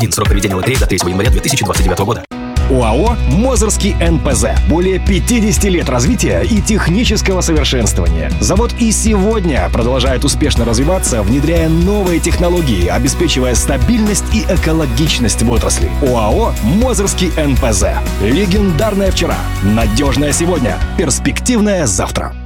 Срок проведения лотереи до 3 января 2029 года. ОАО «Мозырский НПЗ». Более 50 лет развития и технического совершенствования. Завод и сегодня продолжает успешно развиваться, внедряя новые технологии, обеспечивая стабильность и экологичность в отрасли. ОАО «Мозырский НПЗ». Легендарное вчера, надежное сегодня, перспективное завтра.